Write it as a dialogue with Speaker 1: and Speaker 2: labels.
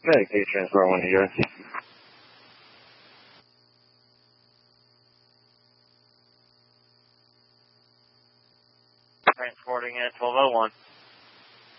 Speaker 1: Medicaid transport 1 to you.
Speaker 2: Transporting at 1201.